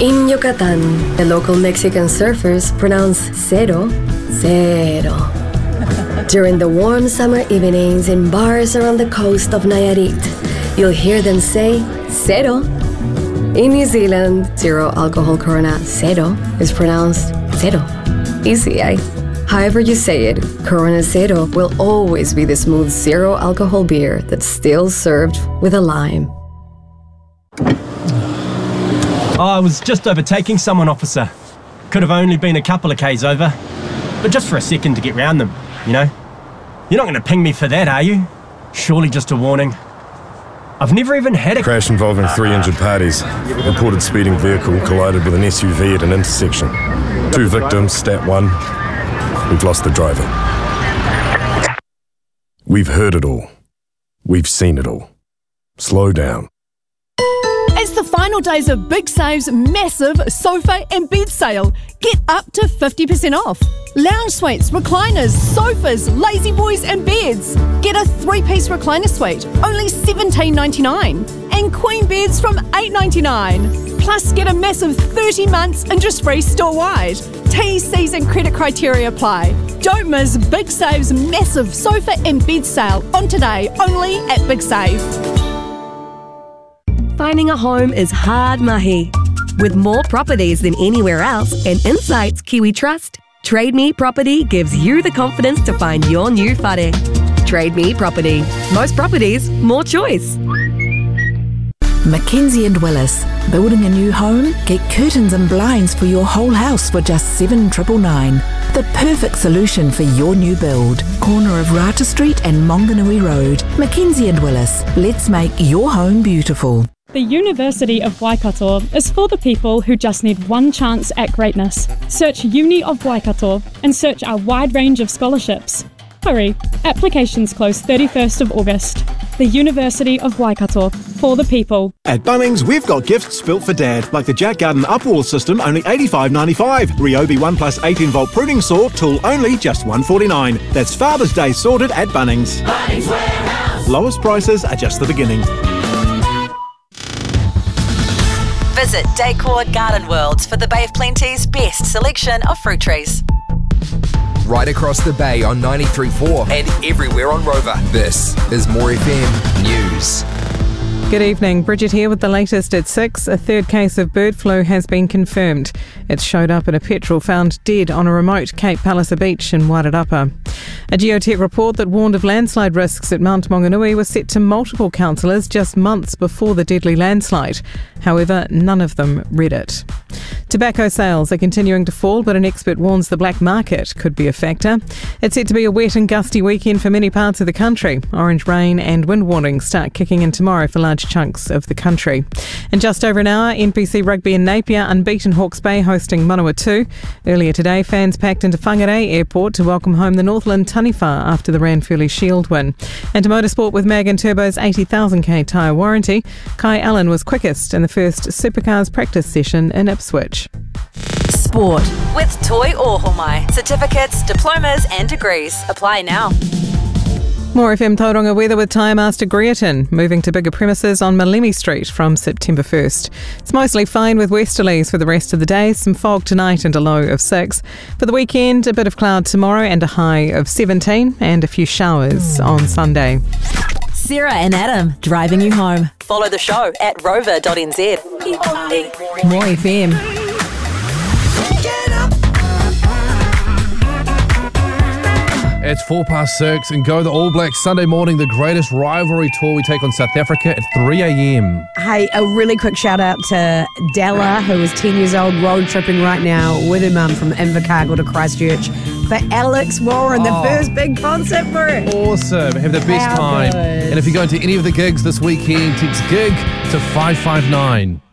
In Yucatan, the local Mexican surfers pronounce cero, cero. During the warm summer evenings in bars around the coast of Nayarit, you'll hear them say cero. In New Zealand, zero alcohol Corona Cero is pronounced cero. Easy, eh? However you say it, Corona Cero will always be the smooth zero alcohol beer that's still served with a lime. I was just overtaking someone, officer. Could have only been a couple of k's over. But just for a second to get round them, you know? You're not going to ping me for that, are you? Surely just a warning. I've never even had a crash involving 3 injured parties. Reported speeding vehicle collided with an SUV at an intersection. 2 victims, stat 1. We've lost the driver. We've heard it all. We've seen it all. Slow down. It's the final days of Big Save's massive sofa and bed sale. Get up to 50% off. Lounge suites, recliners, sofas, lazy boys and beds. Get a 3-piece recliner suite, only $17.99. And queen beds from $8.99. Plus get a massive 30 months interest-free store-wide. T's, C's and credit criteria apply. Don't miss Big Save's massive sofa and bed sale on today, only at Big Save. Finding a home is hard mahi. With more properties than anywhere else and insights Kiwi trust, Trade Me Property gives you the confidence to find your new whare. Trade Me Property. Most properties, more choice. Mackenzie & Willis. Building a new home? Get curtains and blinds for your whole house for just $7,999. The perfect solution for your new build. Corner of Rata Street and Monganui Road. Mackenzie & Willis. Let's make your home beautiful. The University of Waikato is for the people who just need one chance at greatness. Search Uni of Waikato and search our wide range of scholarships. Hurry, applications close 31st of August. The University of Waikato, for the people. At Bunnings, we've got gifts built for Dad, like the Jack Garden Upwall system, only $85.95. Ryobi 1 plus 18-volt pruning saw, tool only, just $149. That's Father's Day sorted at Bunnings. Bunnings Warehouse. Lowest prices are just the beginning. Visit Decor Garden Worlds for the Bay of Plenty's best selection of fruit trees. Right across the bay on 93.4 and everywhere on Rover. This is More FM News. Good evening, Bridget here with the latest at 6. A third case of bird flu has been confirmed. It showed up in a petrel found dead on a remote Cape Palliser beach in Wairarapa. A geotech report that warned of landslide risks at Mount Maunganui was sent to multiple councillors just months before the deadly landslide. However, none of them read it. Tobacco sales are continuing to fall, but an expert warns the black market could be a factor. It's set to be a wet and gusty weekend for many parts of the country. Orange rain and wind warnings start kicking in tomorrow for large chunks of the country. In just over an hour, NPC Rugby in Napier unbeaten Hawke's Bay hosting Manawatu. Earlier today, fans packed into Whangarei Airport to welcome home the Northland Taniwha after the Ranfurly Shield win. And to motorsport with Mag and Turbo's 80,000k tyre warranty, Kai Allen was quickest in the first Supercars practice session in Ipswich. Sport with Toi Ohomai. Certificates, diplomas and degrees. Apply now. More FM Tauranga weather with Tyre Master Greerton, moving to bigger premises on Malemi Street from September 1st. It's mostly fine with westerlies for the rest of the day, some fog tonight and a low of 6. For the weekend, a bit of cloud tomorrow and a high of 17 and a few showers on Sunday. Sarah and Adam, driving you home. Follow the show at rover.nz. More FM. It's 6:04 and go the All Blacks Sunday morning, the greatest rivalry tour. We take on South Africa at 3 a.m. Hey, a really quick shout out to Della, who is 10 years old, road tripping right now with her mum from Invercargill to Christchurch for Alex Warren, the first big concert for it. Awesome. Have the best time. Good. And if you're going to any of the gigs this weekend, text GIG to 559.